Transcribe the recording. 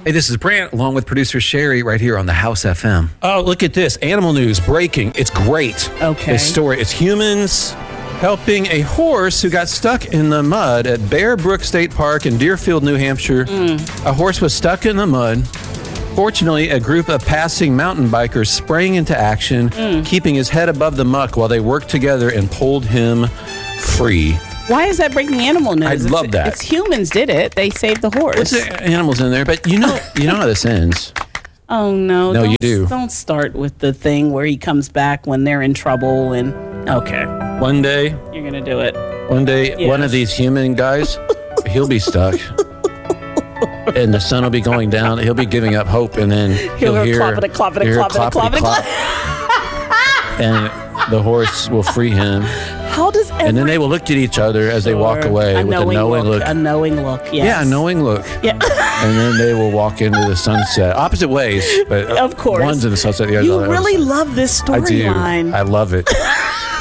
Hey, this is Brant, along with producer Sherry, right here on the House FM. Oh, look at this. Animal news breaking. It's great. Okay. This story. It's humans helping a horse who got stuck in the mud at Bear Brook State Park in Deerfield, New Hampshire. A horse was stuck in the mud. Fortunately, a group of passing mountain bikers sprang into action, keeping his head above the muck while they worked together and pulled him free. Why is that breaking animal news? I love that. It's humans did it. They saved the horse. What's the animals in there? But you know how this ends. Oh, no. No, you do. Don't start with the thing where he comes back when they're in trouble and... Okay. One day, You're going to do it. One of Yes. these human guys, he'll be stuck. And the sun will be going down. He'll be giving up hope, and then he'll hear cloppity-clop. And the horse will free him. How does And then they will look at each other as they walk away with a knowing look. A knowing look, yes. Yeah, a knowing look. Yeah. And then they will walk into the sunset. Opposite ways, but Of course. one's in the sunset, the other's You on the really other love this side. I do. storyline. I love it.